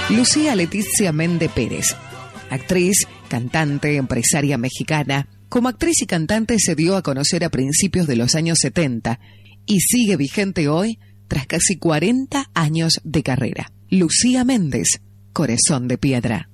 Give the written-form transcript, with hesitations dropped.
Lucía Leticia Méndez Pérez, actriz, cantante, empresaria mexicana. Como actriz y cantante se dio a conocer a principios de los años 70 y sigue vigente hoy tras casi 40 años de carrera. Lucía Méndez, Corazón de Piedra.